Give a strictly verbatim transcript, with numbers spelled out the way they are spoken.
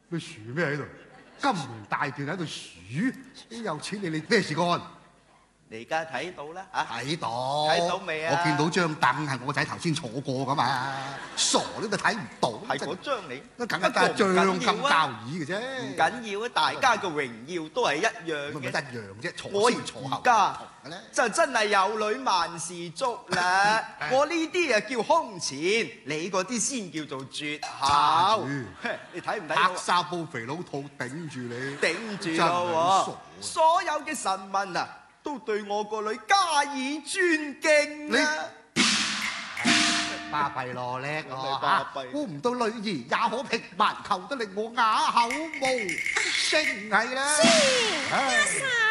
你數咩喺度？金門大段喺度數，你有錢你你咩事幹？ 你而家睇到啦嚇？ 睇到。 睇到未啊？ 我見到張凳係我仔頭先坐過噶嘛，傻你都睇唔到。 係嗰張你。 梗係得張金交椅嘅啫。 唔緊要啊，大家嘅榮耀都係一樣嘅。 咪一樣啫，坐我先坐後。 而家就真係有女萬事足啦。我呢啲啊叫空前，你嗰啲先叫做絕後。你睇唔睇到？ 黑沙煲肥佬肚頂住你， 頂住咯喎！所有嘅臣民啊，都對我個女加以尊敬啊！ 巴閉咯，叻咯巴閉！ 估唔到女兒也可平蠻，求得令我啞口無聲係啦。 是，阿嫂。